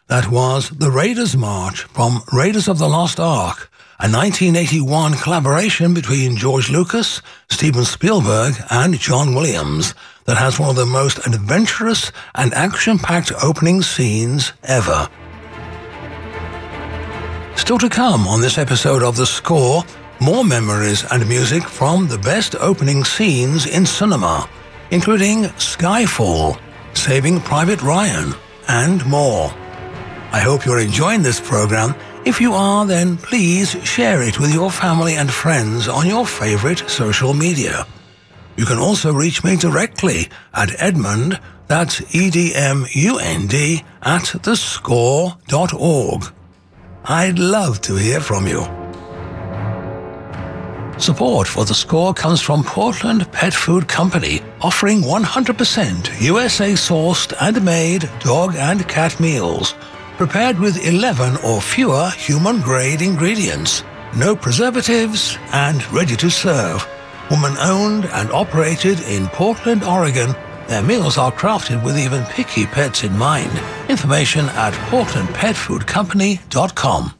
That was The Raiders March from Raiders of the Lost Ark, a 1981 collaboration between George Lucas, Steven Spielberg, and John Williams that has one of the most adventurous and action-packed opening scenes ever. Still to come on this episode of The Score, more memories and music from the best opening scenes in cinema, including Skyfall, Saving Private Ryan, and more. I hope you're enjoying this program. If you are, then please share it with your family and friends on your favorite social media. You can also reach me directly at Edmund, that's EDMUND, at thescore.org. I'd love to hear from you. Support for The Score comes from Portland Pet Food Company, offering 100% USA-sourced and made dog and cat meals, prepared with 11 or fewer human-grade ingredients, no preservatives, and ready to serve. Woman-owned and operated in Portland, Oregon, their meals are crafted with even picky pets in mind. Information at portlandpetfoodcompany.com.